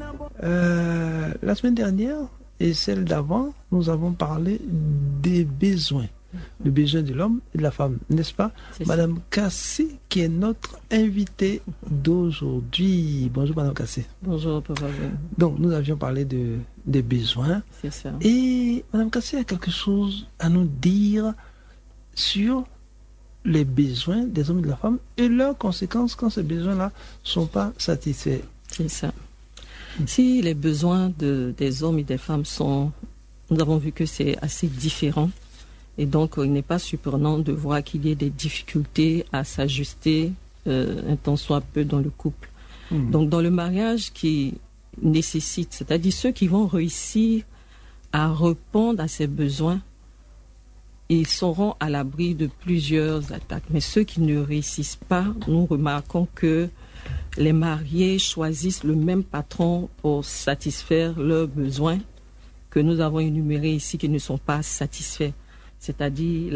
La semaine dernière et celle d'avant, nous avons parlé des besoins. Le besoin de l'homme et de la femme, n'est-ce pas? Madame Kassé, qui est notre invitée d'aujourd'hui. Bonjour Madame Kassé. Bonjour Papa. Donc nous avions parlé des besoins. C'est ça. Et Madame Kassé a quelque chose à nous dire sur les besoins des hommes et de la femme et leurs conséquences quand ces besoins-là ne sont pas satisfaits. C'est ça. Si les besoins des hommes et des femmes sont... Nous avons vu que c'est assez différent. Et donc, il n'est pas surprenant de voir qu'il y ait des difficultés à s'ajuster un tant soit peu dans le couple. Donc, dans le mariage qui nécessite, c'est-à-dire ceux qui vont réussir à répondre à ces besoins, ils seront à l'abri de plusieurs attaques. Mais ceux qui ne réussissent pas, nous remarquons que les mariés choisissent le même patron pour satisfaire leurs besoins que nous avons énumérés ici qui ne sont pas satisfaits. C'est-à-dire